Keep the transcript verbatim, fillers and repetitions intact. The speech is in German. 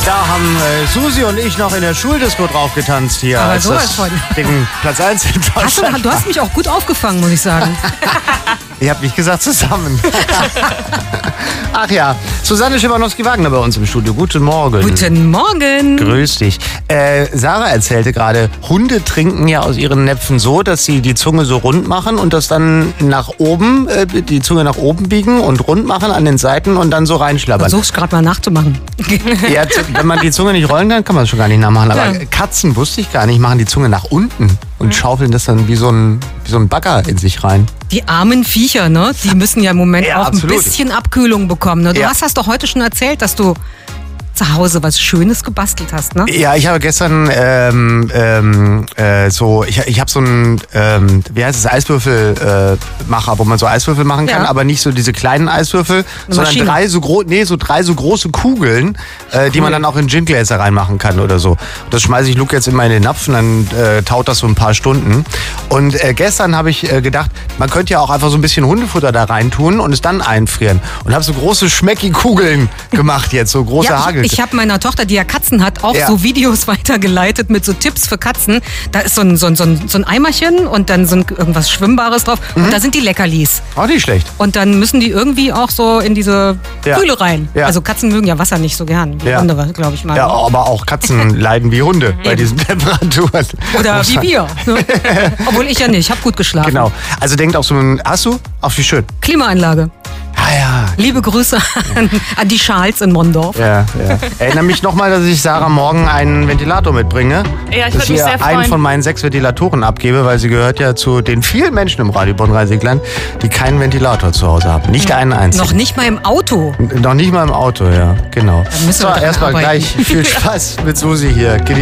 Da haben äh, Susi und ich noch in der Schuldisco drauf getanzt hier. Aber als sowas das von. Ding Platz eins in Deutschland. Hast du, du hast mich auch gut aufgefangen, muss ich sagen. Ich habe nicht gesagt zusammen. Ach ja, Susanne Schimanowski-Wagner bei uns im Studio. Guten Morgen. Guten Morgen. Grüß dich. Äh, Sarah erzählte gerade, Hunde trinken ja aus ihren Näpfen so, dass sie die Zunge so rund machen und das dann nach oben, äh, die Zunge nach oben biegen und rund machen an den Seiten und dann so reinschlabbern. Versuch's gerade mal nachzumachen. Ja, wenn man die Zunge nicht rollen kann, kann man es schon gar nicht nachmachen. Aber Ja. Katzen, wusste ich gar nicht, machen die Zunge nach unten und schaufeln das dann wie so ein, wie so ein Bagger in sich rein. Die armen Viecher, ne? Die müssen ja im Moment Ja, auch absolut. ein bisschen Abkühlung bekommen. Ne? Du Ja. hast das doch heute schon erzählt, dass du zu Hause was Schönes gebastelt hast, ne? Ja, ich habe gestern ähm, ähm, äh, so, ich, ich habe so einen, ähm, wie heißt es, Eiswürfelmacher, äh, Macher, wo man so Eiswürfel machen kann, Ja. aber nicht so diese kleinen Eiswürfel, Eine sondern Maschine. drei so groß, nee, so drei so große Kugeln, äh, die man dann auch in Gingläser reinmachen kann oder so. Das schmeiße ich Luke jetzt immer in den Napf und dann äh, taut das so ein paar Stunden. Und äh, gestern habe ich äh, gedacht, man könnte ja auch einfach so ein bisschen Hundefutter da reintun und es dann einfrieren. Und habe so große Schmecki-Kugeln gemacht jetzt, so große Ja, Hagel. ich ich habe meiner Tochter, die ja Katzen hat, auch Ja. so Videos weitergeleitet mit so Tipps für Katzen. Da ist so ein, so ein, so ein, so ein Eimerchen und dann so ein, irgendwas Schwimmbares drauf. Mhm. Und da sind die Leckerlis. Auch nicht schlecht. Und dann müssen die irgendwie auch so in diese Ja. Kühle rein. Ja. Also Katzen mögen ja Wasser nicht so gern. Wie Ja. Hunde, glaube ich mal. Ja, aber auch Katzen leiden wie Hunde bei diesen Temperaturen. Oder Muss wie man- wir. Ne? Obwohl ich ja nicht. Ich habe gut geschlafen. Genau. Also denkt auch so ein, hast du? Auch wie schön. Klimaanlage. Ah ja. Liebe Grüße an, an die Charles in Mondorf. Ja, ja. Erinnere mich nochmal, dass ich Sarah morgen einen Ventilator mitbringe. Ja, ich dass würde mich ihr sehr einen freuen. von meinen sechs Ventilatoren abgebe, weil sie gehört ja zu den vielen Menschen im Radio Bonn-Rhein-Sieg-Land, die keinen Ventilator zu Hause haben. Nicht einen einzigen. Noch nicht mal im Auto. Noch nicht mal im Auto, ja. Genau. müssen wir So, daran erstmal arbeiten. gleich viel Spaß mit Susi hier. Genießt